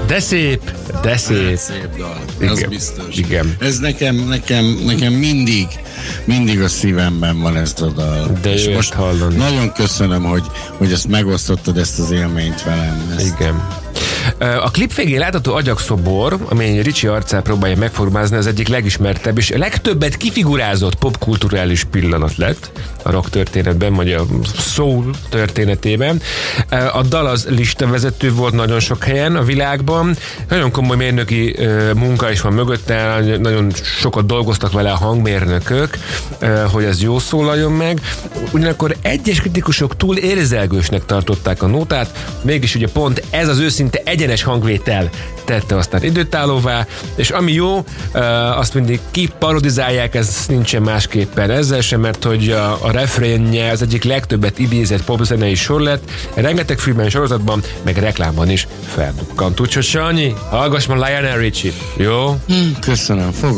De szép, de szép. Szép dal, igen, az biztos. Igen. Ez nekem mindig a szívemben van ez a dal. De és most hallani. Nagyon köszönöm, hogy ezt megosztottad, ezt az élményt velem. Igen. A klip végén látható agyakszobor, amely Ricsi arcát próbálja megformázni, az egyik legismertebb és legtöbbet kifigurázott popkulturális pillanat lett a rock történetben, vagy a soul történetében. A dal az listavezető volt nagyon sok helyen a világban. Nagyon komoly mérnöki munka is van mögötte, nagyon sokat dolgoztak vele a hangmérnökök, hogy ez jó szólaljon meg. Ugyanakkor egyes kritikusok túl érzelgősnek tartották a nótát, mégis ugye pont ez az őszinte egyenes hangvétel tette aztán időtállóvá, és ami jó, azt mindig kiparodizálják, ez nincsen másképpen ezzel sem, mert hogy a refrénje az egyik legtöbbet idézett popzenei sor lett, rengeteg filmben, sorozatban, meg reklámban is felbukkant. Úgyhogy Sanyi, hallgass ma Lionel Richie, jó? Köszönöm,